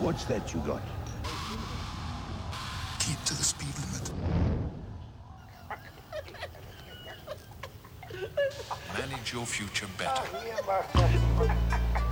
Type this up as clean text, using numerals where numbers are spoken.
What's that you got? Keep to the speed limit. Manage your future better. Ah, yeah,